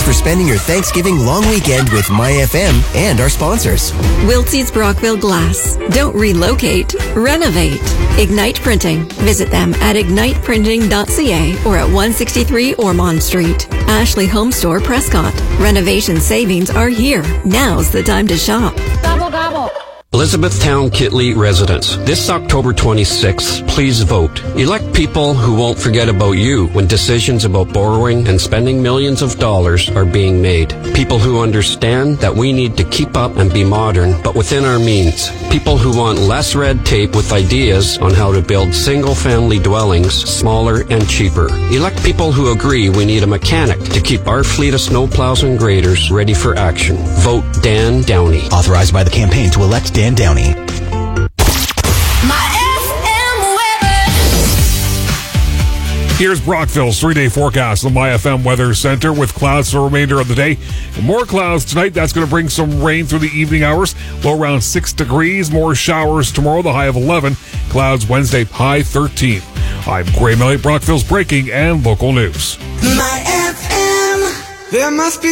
for spending your Thanksgiving long weekend with MyFM and our sponsors. Wiltsie's Brockville Glass. Don't relocate, renovate. Ignite Printing. Visit them at igniteprinting.ca or at 163 Ormond Street. Ashley Home Store Prescott. Renovation savings are here. Now's the time to shop. Gobble, gobble. Elizabethtown Kitley residents, this October 26th, please vote. Elect people who won't forget about you when decisions about borrowing and spending millions of dollars are being made. People who understand that we need to keep up and be modern, but within our means. People who want less red tape with ideas on how to build single-family dwellings smaller and cheaper. Elect people who agree we need a mechanic to keep our fleet of snowplows and graders ready for action. Vote Dan Downey. Authorized by the campaign to elect Dan Downey. Here's Brockville's 3-day forecast on the MyFM Weather Center with clouds for the remainder of the day. And more clouds tonight. That's going to bring some rain through the evening hours. Low around 6 degrees. More showers tomorrow. The high of 11. Clouds Wednesday, high 13. I'm Gray Melly, Brockville's breaking and local news. MyFM. There must be